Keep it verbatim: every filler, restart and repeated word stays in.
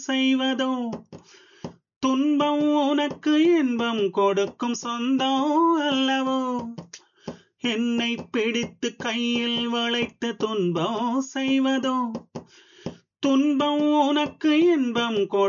செய்வதோ துன்பம் உனக்கு இன்பம் கொடுக்கும் சொந்தம் அல்லவோ என்னை பிடித்து கையில் வளைத்து துன்பம் செய்வதோ துன்பம் உனக்கு இன்பம் கொடு